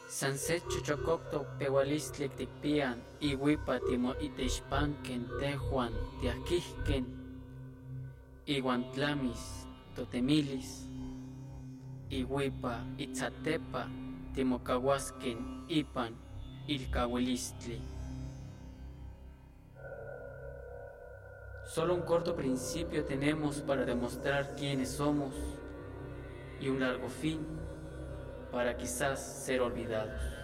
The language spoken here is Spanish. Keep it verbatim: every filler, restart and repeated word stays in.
Sanset chuchococto pehualistli ticpian, ihuipa timo iteixpanken tehuan tiahquihken, iuan tlamis totemilis, ihuipa itzatepa timokauasken ipan ilkauilistli. Solo un corto principio tenemos para demostrar quiénes somos y un largo fin para quizás ser olvidados.